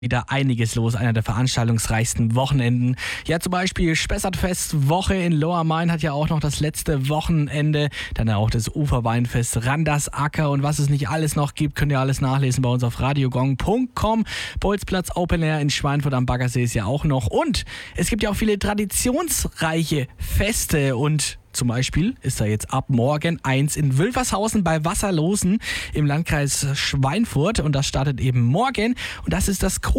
Wieder einiges los, einer der veranstaltungsreichsten Wochenenden. Ja, zum Beispiel Spessartfest-Woche in Lower Main hat ja auch noch das letzte Wochenende. Dann auch das Uferweinfest, Randersacker und was es nicht alles noch gibt, könnt ihr alles nachlesen bei uns auf radiogong.com. Bolzplatz Open Air in Schweinfurt am Baggersee ist ja auch noch. Und es gibt ja auch viele traditionsreiche Feste und zum Beispiel ist da jetzt ab morgen eins in Wülfershausen bei Wasserlosen im Landkreis Schweinfurt und das startet eben morgen und das ist das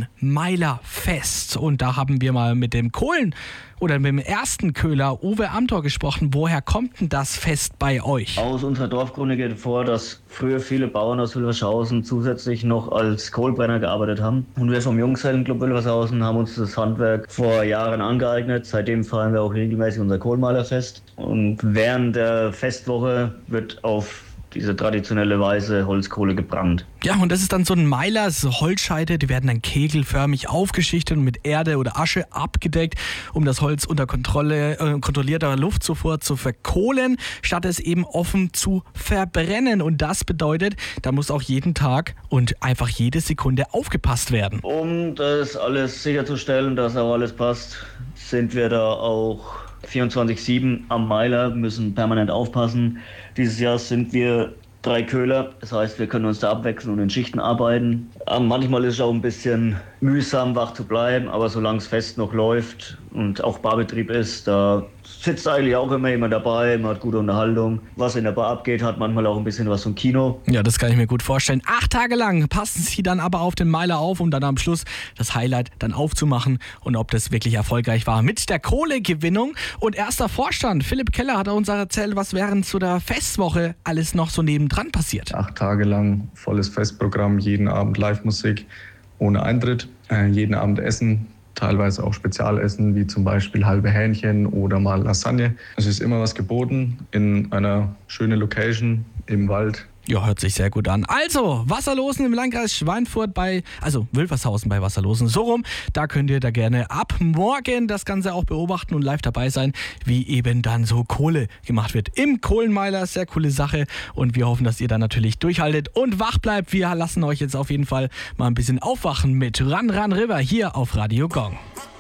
Kohlenmeilerfest und da haben wir mal mit dem mit dem ersten Köhler Uwe Amthor gesprochen. Woher kommt denn das Fest bei euch? Aus unserer Dorfgründe geht vor, dass früher viele Bauern aus Wülfershausen zusätzlich noch als Kohlbrenner gearbeitet haben. Und wir vom Junggesellenclub Wülfershausen haben uns das Handwerk vor Jahren angeeignet. Seitdem feiern wir auch regelmäßig unser Kohlenmeilerfest. Und während der Festwoche wird auf diese traditionelle Weise Holzkohle gebrannt. Ja, und das ist dann so ein Meiler, so Holzscheite, die werden dann kegelförmig aufgeschichtet und mit Erde oder Asche abgedeckt, um das Holz unter kontrollierter Luftzufuhr zu verkohlen, statt es eben offen zu verbrennen. Und das bedeutet, da muss auch jeden Tag und einfach jede Sekunde aufgepasst werden. Um das alles sicherzustellen, dass auch alles passt, sind wir da auch 24/7 am Meiler, müssen permanent aufpassen. Dieses Jahr sind wir 3 Köhler, das heißt, wir können uns da abwechseln und in Schichten arbeiten. Manchmal ist es auch ein bisschen mühsam, wach zu bleiben, aber solange das Fest noch läuft und auch Barbetrieb ist, da sitzt eigentlich auch immer jemand dabei, man hat gute Unterhaltung. Was in der Bar abgeht, hat manchmal auch ein bisschen was vom Kino. Ja, das kann ich mir gut vorstellen. 8 Tage lang passen sie dann aber auf den Meiler auf, um dann am Schluss das Highlight dann aufzumachen und ob das wirklich erfolgreich war mit der Kohlegewinnung. Und erster Vorstand Philipp Keller hat uns erzählt, was während so der Festwoche alles noch so nebendran passiert. 8 Tage lang volles Festprogramm, jeden Abend Live-Musik ohne Eintritt, jeden Abend Essen. Teilweise auch Spezialessen, wie zum Beispiel halbe Hähnchen oder mal Lasagne. Es ist immer was geboten in einer schönen Location im Wald. Ja, hört sich sehr gut an. Also, Wasserlosen im Landkreis Schweinfurt Wülfershausen bei Wasserlosen, so rum. Da könnt ihr da gerne ab morgen das Ganze auch beobachten und live dabei sein, wie eben dann so Kohle gemacht wird im Kohlenmeiler. Sehr coole Sache und wir hoffen, dass ihr dann natürlich durchhaltet und wach bleibt. Wir lassen euch jetzt auf jeden Fall mal ein bisschen aufwachen mit Run Run River hier auf Radio Gong.